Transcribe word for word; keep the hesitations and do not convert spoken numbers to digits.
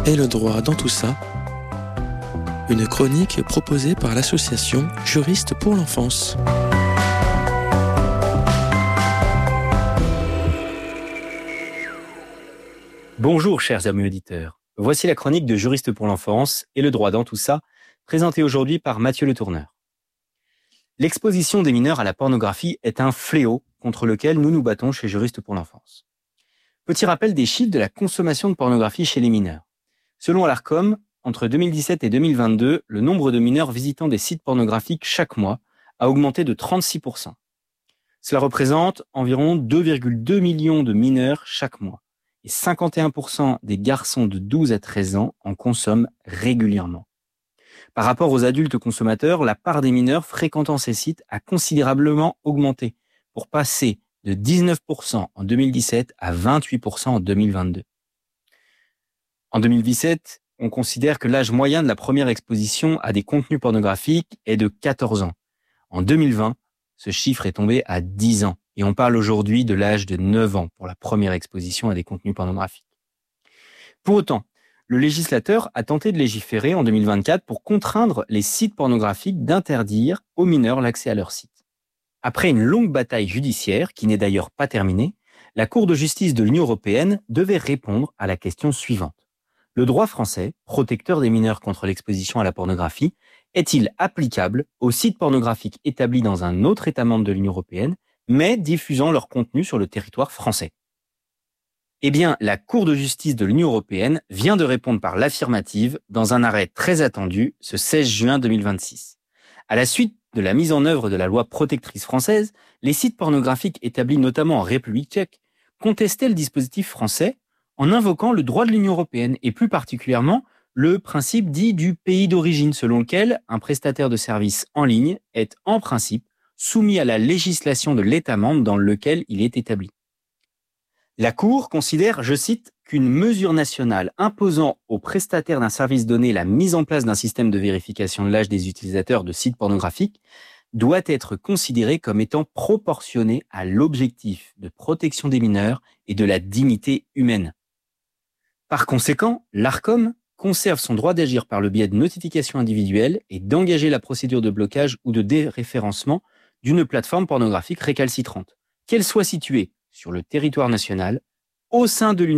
Et le droit dans tout ça? Une chronique proposée par l'association Juristes pour l'enfance. Bonjour chers amis auditeurs, voici la chronique de Juristes pour l'enfance et le droit dans tout ça, présentée aujourd'hui par Mathieu Le Tourneur. L'exposition des mineurs à la pornographie est un fléau contre lequel nous nous battons chez Juristes pour l'enfance. Petit rappel des chiffres de la consommation de pornographie chez les mineurs. Selon l'Arcom, entre deux mille dix-sept et deux mille vingt-deux, le nombre de mineurs visitant des sites pornographiques chaque mois a augmenté de trente-six pour cent. Cela représente environ deux virgule deux millions de mineurs chaque mois. Et cinquante et un pour cent des garçons de douze à treize ans en consomment régulièrement. Par rapport aux adultes consommateurs, la part des mineurs fréquentant ces sites a considérablement augmenté, pour passer de dix-neuf pour cent en deux mille dix-sept à vingt-huit pour cent en deux mille vingt-deux. En deux mille dix-sept, on considère que l'âge moyen de la première exposition à des contenus pornographiques est de quatorze ans. En deux mille vingt, ce chiffre est tombé à dix ans. Et on parle aujourd'hui de l'âge de neuf ans pour la première exposition à des contenus pornographiques. Pour autant, le législateur a tenté de légiférer en deux mille vingt-quatre pour contraindre les sites pornographiques d'interdire aux mineurs l'accès à leurs sites. Après une longue bataille judiciaire, qui n'est d'ailleurs pas terminée, la Cour de justice de l'Union européenne devait répondre à la question suivante. Le droit français, protecteur des mineurs contre l'exposition à la pornographie, est-il applicable aux sites pornographiques établis dans un autre État membre de l'Union européenne, mais diffusant leur contenu sur le territoire français? Eh bien, la Cour de justice de l'Union européenne vient de répondre par l'affirmative dans un arrêt très attendu ce seize juin deux mille vingt-six. À la suite de la mise en œuvre de la loi protectrice française, les sites pornographiques établis notamment en République tchèque contestaient le dispositif français en invoquant le droit de l'Union européenne et plus particulièrement le principe dit du pays d'origine selon lequel un prestataire de services en ligne est en principe soumis à la législation de l'État membre dans lequel il est établi. La Cour considère, je cite, qu'une mesure nationale imposant aux prestataires d'un service donné la mise en place d'un système de vérification de l'âge des utilisateurs de sites pornographiques doit être considérée comme étant proportionnée à l'objectif de protection des mineurs et de la dignité humaine. Par conséquent, l'Arcom conserve son droit d'agir par le biais de notifications individuelles et d'engager la procédure de blocage ou de déréférencement d'une plateforme pornographique récalcitrante, qu'elle soit située sur le territoire national, au sein de l'Union